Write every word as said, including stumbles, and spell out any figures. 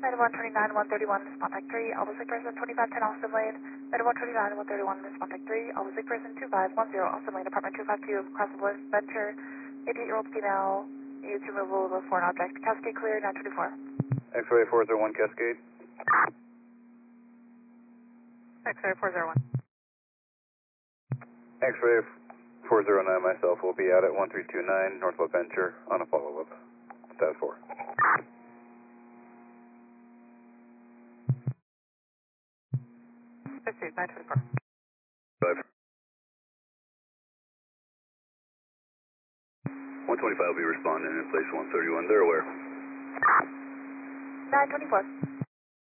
Med one twenty-nine, one thirty-one, contact three, Alpha six person twenty-five ten Austin Lane. Med one twenty-nine, one thirty-one, contact three, Alpha six person two five one zero, Austin Lane, apartment two five two, across the Venture, eighty-eight-year-old female, needs removal of a foreign object. Cascade clear, nine twenty-four. X-ray four zero one Cascade. X-ray four zero one. X-ray four zero nine, myself, will be out at one three two nine Northwest Venture on a follow-up. Status four. Proceed, nine twenty-four. Five. one twenty-five will be responding in place one thirty-one. They're aware. nine twenty-four.